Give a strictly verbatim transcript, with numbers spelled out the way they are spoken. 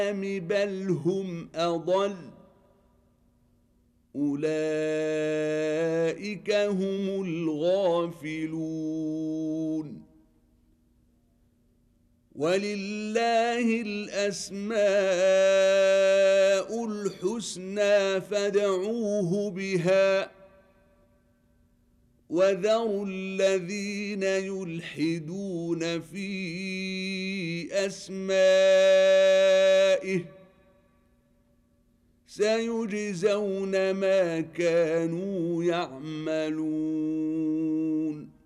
بل هم أضل أولئك هم الغافلون ولله الأسماء الحسنى فادعوه بها وذروا الذين يلحدون في أسمائه سيجزون ما كانوا يعملون